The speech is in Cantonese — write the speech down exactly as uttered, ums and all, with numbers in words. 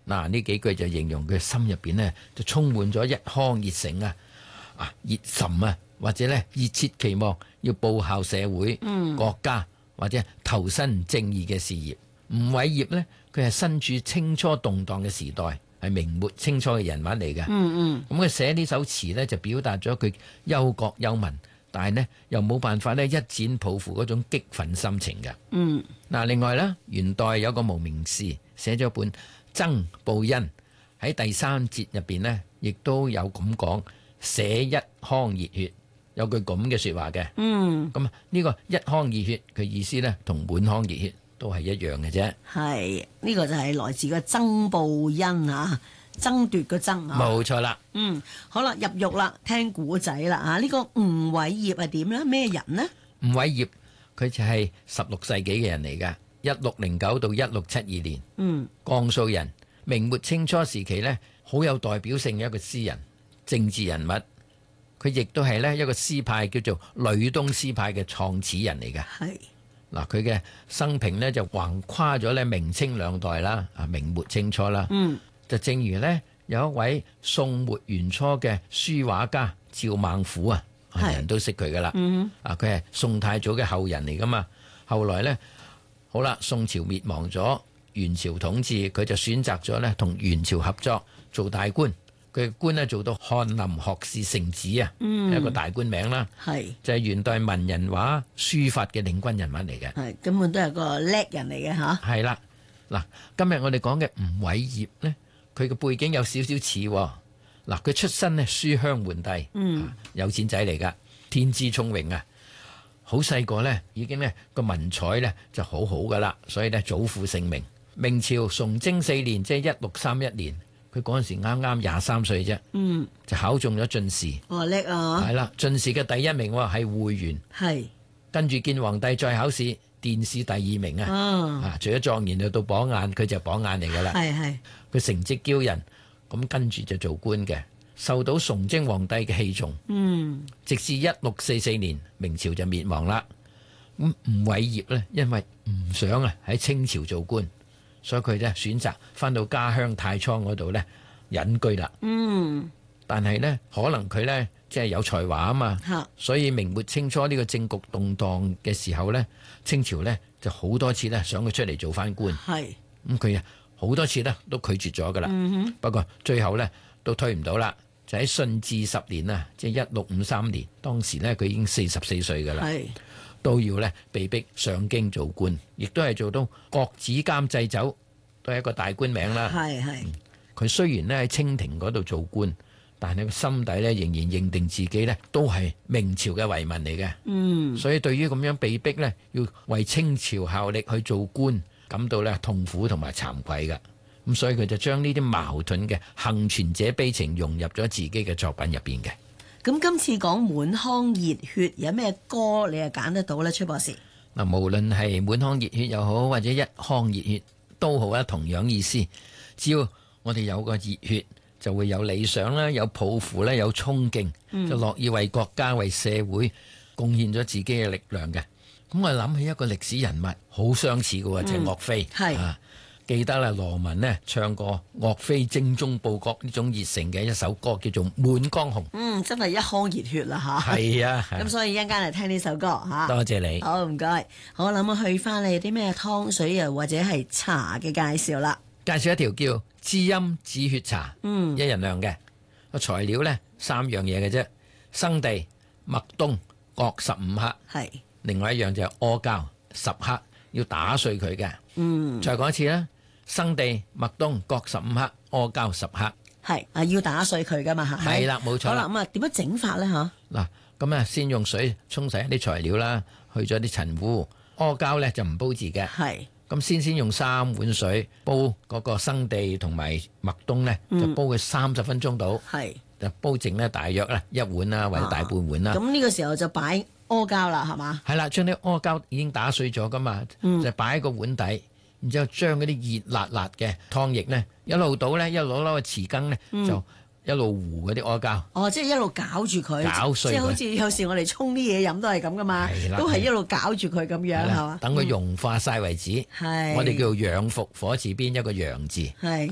嗱，呢幾句就形容佢心入邊呢，就充滿咗一腔熱誠啊，啊熱忱啊，或者咧熱切期望要報效社會、 嗯、 國家或者投身正義嘅事業。吳偉業呢，佢係身處清初動盪嘅時代，係明末清初嘅人物嚟嘅。 嗯嗯， 咁佢寫呢首詞呢，就表達咗佢憂國憂民，但係呢又冇辦法呢一展抱負嗰種激憤心情嘅。 嗯， 嗱，另外呢，元代有個無名氏寫咗本《曾報恩》，喺第三節入邊呢，亦都有咁講，寫一腔熱血，有句咁嘅說話嘅。 嗯， 咁呢個一腔熱血佢意思呢，同滿腔熱血都係一樣嘅啫。 係呢個就係來自個曾報恩啊，爭奪個爭啊。 冇錯啦。 嗯，好啦，入獄啦，聽古仔啦啊！呢個吳偉業係點呢？咩人呢？ 吳偉業佢就係十六世紀嘅人嚟㗎，一六零九到一六七二年。 嗯， 江蘇人，明末清初時期呢，好有代表性嘅一個詩人、政治人物。佢亦都係呢一個詩派叫做呂東詩派嘅創始人嚟嘅。 係嗱，佢嘅生平呢，就橫跨咗呢明清兩代啦，啊明末清初啦。 嗯， 就正如呢，有一位宋末元初嘅書畫家趙孟頫啊， 係人都識佢噶啦。 嗯啊，佢係宋太祖嘅後人嚟噶嘛。後來呢，好啦，宋朝滅亡咗，元朝統治，佢就選擇咗呢同元朝合作做大官。佢嘅官呢做到翰林學士承旨啊， 嗯， 係一個大官名啦。 係就係元代文人畫書法嘅領軍人物嚟嘅。 係根本都係個叻人嚟嘅吓。 係啦，嗱，今日我哋講嘅吳偉業呢，佢嘅背景有少少似喎。嗱，佢出身呢書香門第， 嗯， 有錢仔嚟噶，天資聰穎啊，好細個呢已經呢個文采呢就好好噶啦，所以呢早負盛名。明朝崇禎四年，即係一六三一年，佢嗰陣時啱啱廿三歲啫， 嗯， 就考中咗進士。 哦叻啊， 係啦，進士嘅第一名喎係會員， 係跟住見皇帝再考試，殿試第二名啊！ 啊， 啊，除咗狀元就到榜眼，佢就係榜眼嚟噶啦。 係係佢成績驕人，咁跟住就做官嘅，受到崇禎皇帝嘅器重。 嗯， 直至一六四四年，明朝就滅亡啦。咁吳偉業呢，因為唔想啊喺清朝做官，所以佢咧選擇翻到家鄉太倉嗰度呢隱居啦。 嗯， 但係呢，可能佢呢，即係有才華啊嘛， 嚇， 所以明末清初呢個政局動盪嘅時候呢，清朝呢就好多次呢想佢出嚟做翻官。 係， 咁佢啊好多次呢都拒絕咗噶啦。 嗯哼， 不過最後呢都推唔到啦，就喺順治十年啊，即係一六五三年，當時呢佢已經四十四歲噶啦， 係， 都要呢被逼上京做官，亦都係做到國子監祭酒，都係一個大官名啦。 係係， 佢雖然呢喺清廷嗰度做官，但係佢心底呢仍然認定自己呢都係明朝嘅遺民嚟嘅。 嗯， 所以對於咁樣被逼呢要為清朝效力去做官，感到呢痛苦同埋慚愧㗎。咁所以佢就將呢啲矛盾嘅幸存者悲情融入咗自己嘅作品入邊嘅。 咁今次講滿腔熱血有咩歌你係揀得到呢？崔博士？ 嗱，無論係滿腔熱血又好，或者一腔熱血都好啦，同樣意思。只要我哋有個熱血，就會有理想啦，有抱負啦，有衝勁，就樂意為國家、為社會貢獻咗自己嘅力量嘅。咁我諗起一個歷史人物，好相似嘅喎，就係岳飛。 係啊，記得啦，羅文呢唱過岳飛精忠報國呢種熱誠嘅一首歌，叫做《滿江紅》。 嗯，真係一腔熱血啦吓。 係啊， 咁所以一陣間嚟聽呢首歌吓。 多謝你。 好，唔該。好，諗我去翻你有啲咩湯水又或者係茶嘅介紹啦。 介紹一條叫知音止血茶， 嗯， 一人量嘅個材料呢，三樣嘢嘅啫，生地、麥冬各十五克， 係。 另外一樣就係阿膠十克，要打碎佢嘅。 嗯， 再講一次啦，生地、麥冬各十五克，阿膠十克。 係啊，要打碎佢噶嘛，係咪？ 係啦，冇錯啦。 好啦，咁啊，點樣整法咧？吓， 嗱，咁啊，先用水沖洗一啲材料啦，去咗啲塵污。阿膠呢就唔煲字嘅。 係。 咁先先用三碗水煲嗰個生地同埋麥冬呢，就煲佢三十分鐘到。 係。 就煲剩呢，大約啦一碗啦，或者大半碗啦。 咁呢個時候就擺阿膠啦，係嘛？ 係啦，將啲阿膠已經打碎咗噶嘛，就擺喺個碗底，然之後將嗰啲熱辣辣嘅湯液呢，一路倒呢，一路攞個匙羹呢，就一路糊嗰啲阿膠。 哦，即係一路攪住佢， 攪碎佢， 即係好似有時我哋沖啲嘢飲都係咁噶嘛， 係啦都係一路攪住佢咁樣係嘛？ 等佢融化晒為止。 係。 我哋叫做養復，火字邊一個陽字。 係。